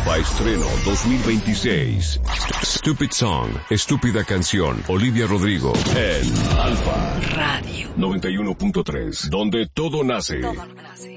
Alfa Estreno 2026. Stupid Song, Estúpida Canción, Olivia Rodrigo, en Alfa Radio 91.3, donde todo nace. Todo nace.